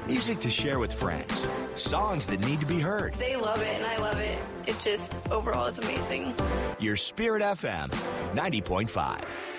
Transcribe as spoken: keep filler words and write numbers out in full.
Music to share with friends. Songs that need to be heard. They love it and I love it. It just overall is amazing. Your Spirit F M ninety point five.